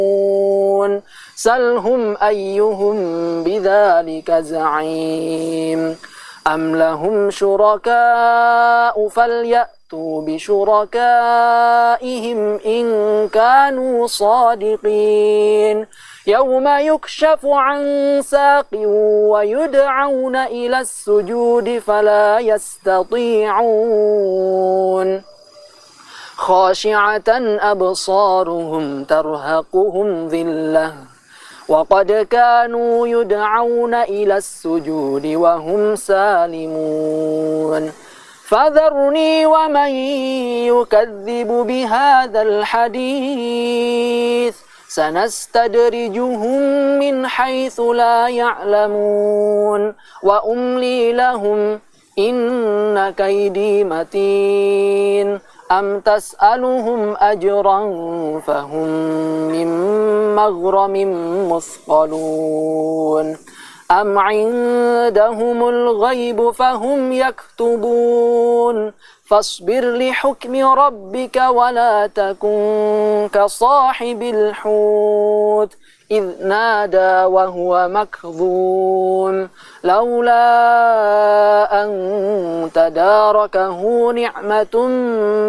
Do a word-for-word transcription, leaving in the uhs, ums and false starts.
سلهم أيهم بذلك زعيم أم لهم شركاء فليأتوا بشركائهم إن كانوا صادقين يوم يكشف عن ساق ويدعون إلى السجود فلا يستطيعون خاشعة أبصارهم ترهقهم ذلة وقد كانوا يدعون إلى السجود وهم سالمون فذرني ومن يكذب بهذا الحديث سنستدرجهم من حيث لا يعلمون وأملي لهم إن كيدي متين أم تسألهم أجرا فهم من مغرم مثقلون أم عندهم الغيب فهم يكتبون فاصبر لحكم ربك ولا تكن كصاحب الحوت إذ نادى وهو مكظوم لولا أن تداركه نعمة